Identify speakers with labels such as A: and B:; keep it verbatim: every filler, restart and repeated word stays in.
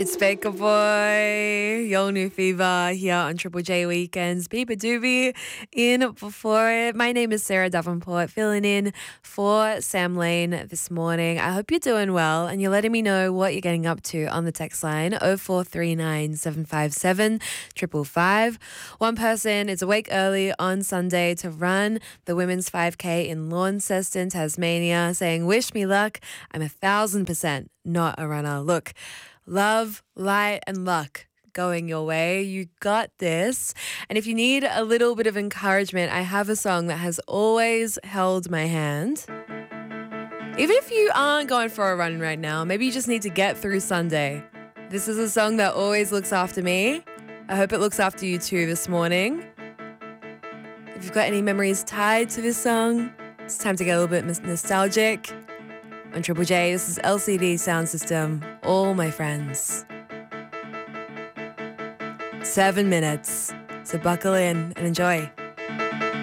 A: It's Baker Boy, Yo New Fever here on Triple J Weekends. Beeper Doobie in before it. My name is Sarah Davenport, filling in for Sam Lane this morning. I hope you're doing well and you're letting me know what you're getting up to on the text line oh four three nine, seven five seven, five five five. One person is awake early on Sunday to run the women's five K in Launceston, Tasmania, saying, wish me luck. I'm a thousand percent not a runner. Look, love, light and luck going your way. You got this. And if you need a little bit of encouragement, I have a song that has always held my hand. Even if you aren't going for a run right now, maybe you just need to get through Sunday. This is a song that always looks after me. I hope it looks after you too this morning. If you've got any memories tied to this song, it's time to get a little bit nostalgic. On Triple J, this is L C D Sound System, All My Friends. Seven minutes, so buckle in and enjoy.